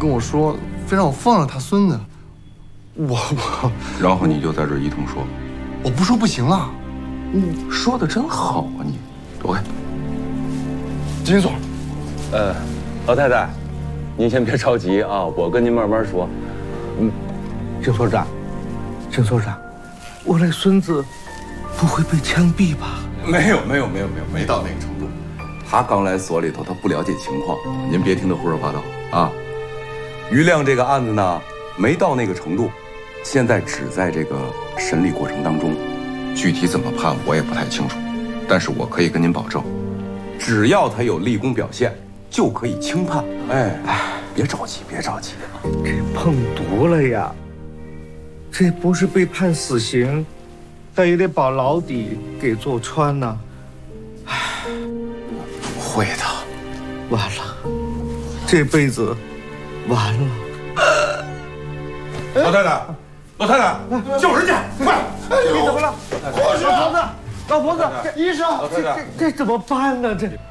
跟我说，非让我放了他孙子。 然后你就在这一通说， 我不说不行了。 说的真好啊你，躲开。 金所， 老太太，您先别着急啊，我跟您慢慢说。 郑所长，郑所长，我那孙子不会被枪毙吧？ 没有，没到那个程度。他刚来所里头，他不了解情况，您别听他胡说八道啊。于亮这个案子呢，没到那个程度，现在只在这个审理过程当中，具体怎么判我也不太清楚，但是我可以跟您保证，只要他有立功表现，就可以轻判。哎，别着急，别着急。 这碰毒了呀！这不是被判死刑，但也得把牢底给坐穿呐。 不会的， 完了，这辈子完了。 老太太，老太太，救人去！快！ 你怎么了？老婆子，医生，这怎么办呢？这。